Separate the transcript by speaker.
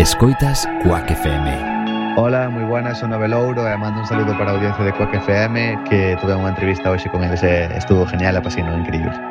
Speaker 1: Escoitas Quack FM.
Speaker 2: Hola, moi buenas, son Nove Louro e mando un saludo para a audiencia de Quack FM, que tuve unha entrevista hoxe con eles e estuvo genial, apasionado, increíble.